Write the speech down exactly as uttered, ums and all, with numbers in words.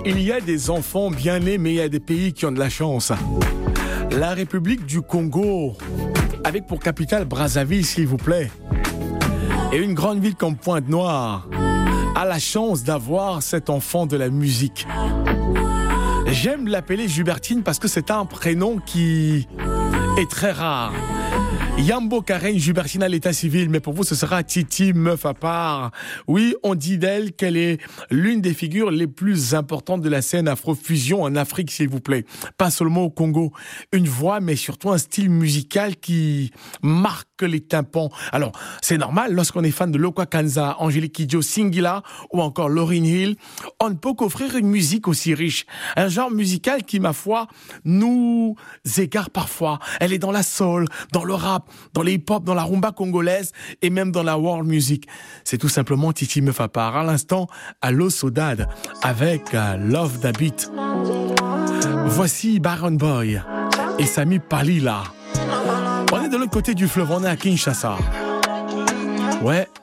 Il y a des enfants bien nés, mais il y a des pays qui ont de la chance. La République du Congo, avec pour capitale Brazzaville, s'il vous plaît, et une grande ville comme Pointe-Noire, a la chance d'avoir cet enfant de la musique. J'aime l'appeler Jubertine parce que c'est un prénom qui est très rare. Yambo Karen Jubertine à l'état civil, mais pour vous ce sera Titi, meuf à part. Oui, on dit d'elle qu'elle est l'une des figures les plus importantes de la scène afro-fusion en Afrique, s'il vous plaît. Pas seulement au Congo. Une voix, mais surtout un style musical qui marque les tympans. Alors, c'est normal, lorsqu'on est fan de Lokwa Kanza, Angélique Kidjo, Singila ou encore Lauryn Hill, on ne peut qu'offrir une musique aussi riche. Un genre musical qui, ma foi, nous égare parfois. Elle est dans la soul, dans le rap, dans les hip-hop, dans la rumba congolaise et même dans la world music. C'est tout simplement Titi meuf à part. À l'instant, Allo Sodade avec uh, Love Da Beat. Voici Baron Boy et Sami Palila. On est de l'autre côté du fleuve, on est à Kinshasa. Ouais.